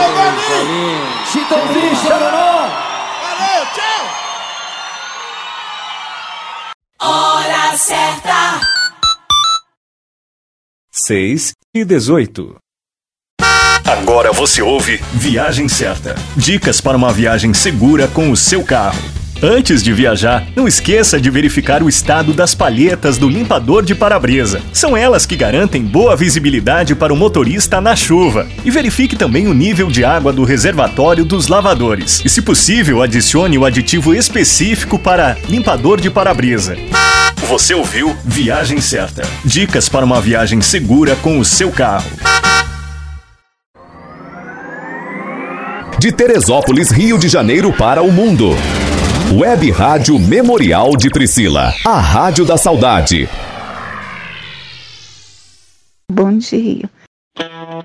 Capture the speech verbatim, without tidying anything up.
Paulinho. Chitãozinho, Chororó. Valeu, tchau. Hora certa. seis e dezoito. Agora você ouve Viagem Certa. Dicas para uma viagem segura com o seu carro. Antes de viajar, não esqueça de verificar o estado das palhetas do limpador de para-brisa. São elas que garantem boa visibilidade para o motorista na chuva. E verifique também o nível de água do reservatório dos lavadores. E, se possível, adicione o aditivo específico para limpador de para-brisa. Você ouviu Viagem Certa. Dicas para uma viagem segura com o seu carro. De Teresópolis, Rio de Janeiro para o mundo. Web Rádio Memorial de Priscila. A Rádio da Saudade. Bom dia.